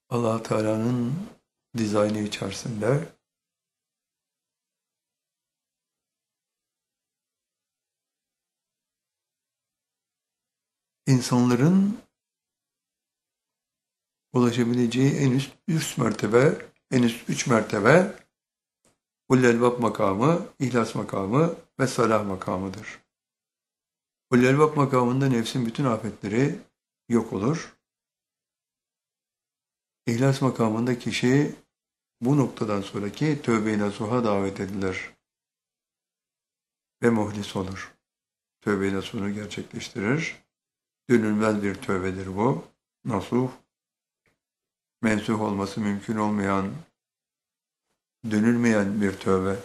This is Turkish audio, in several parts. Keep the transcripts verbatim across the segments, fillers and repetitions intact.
Allah Teala'nın dizaynı içerisinde insanların ulaşabileceği en üst üst mertebe, en üst üç mertebe Ulul Elbab makamı, İhlas makamı ve Salah makamıdır. Ulul Elbab makamında nefsin bütün afetleri yok olur. İhlas makamında kişi bu noktadan sonraki tövbe-i nasuha davet edilir ve muhlis olur. Tövbe-i nasuhunu gerçekleştirir. Dönülmez bir tövbedir bu. Nasuh, mensuh olması mümkün olmayan, dönülmeyen bir tövbe.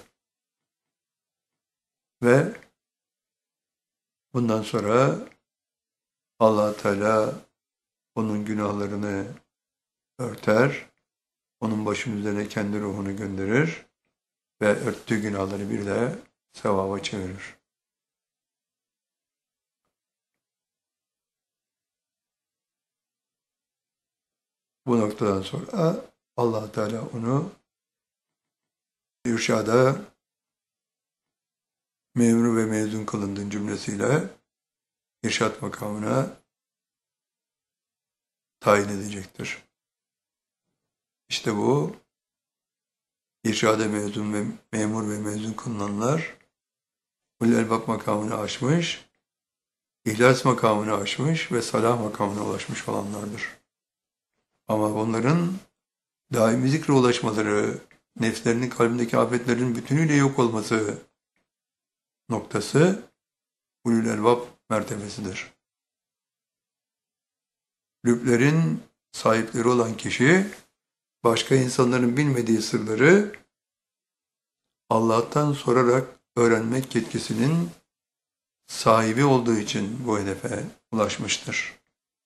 Ve bundan sonra Allah Teala onun günahlarını örter, onun başının üzerine kendi ruhunu gönderir ve örttüğü günahları bir de sevaba çevirir. Bu noktadan sonra Allah Teala onu irşada memur ve mezun kılındığın cümlesiyle irşat makamına tayin edecektir. İşte bu irşada mezun ve memur ve mezun kılınanlar Ulul Elbab makamını aşmış, İhlas makamını aşmış ve Salah makamına ulaşmış olanlardır. Ama bunların daimi zikre ulaşmaları, nefslerinin kalbindeki afetlerin bütünüyle yok olması noktası Ulul Elbab mertebesidir. Lüblerin sahipleri olan kişi, başka insanların bilmediği sırları Allah'tan sorarak öğrenmek yetkisinin sahibi olduğu için bu hedefe ulaşmıştır.